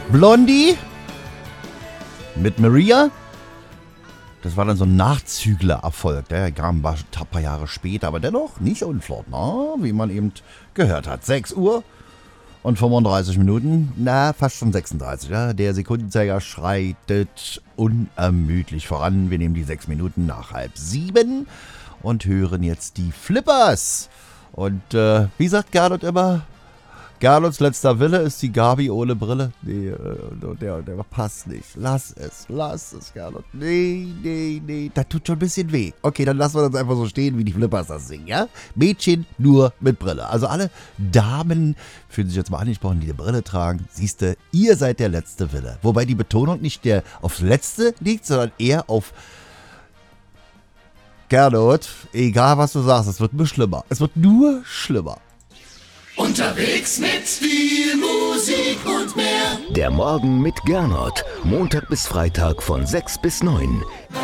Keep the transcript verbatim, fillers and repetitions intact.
Blondie mit Maria. Das war dann so ein Nachzügler-Erfolg. Der kam ein paar Jahre später, aber dennoch nicht unflott, na, wie man eben gehört hat. sechs Uhr und fünfunddreißig Minuten, na, fast schon sechsunddreißig. Ja. Der Sekundenzeiger schreitet unermüdlich voran. Wir nehmen die sechs Minuten nach halb sieben und hören jetzt die Flippers. Und äh, wie sagt Gernot immer, Gernots letzter Wille ist die Gabi ohne Brille. Nee, der, der passt nicht. Lass es, lass es, Gernot. Nee, nee, nee, das tut schon ein bisschen weh. Okay, dann lassen wir das einfach so stehen, wie die Flippers das singen, ja? Mädchen nur mit Brille. Also alle Damen fühlen sich jetzt mal angesprochen, die eine Brille tragen. Siehste, ihr seid der letzte Wille. Wobei die Betonung nicht der aufs Letzte liegt, sondern eher auf Gernot. Egal, was du sagst, es wird nur schlimmer. Es wird nur schlimmer. Unterwegs mit viel Musik und mehr. Der Morgen mit Gernot. Montag bis Freitag von sechs bis neun.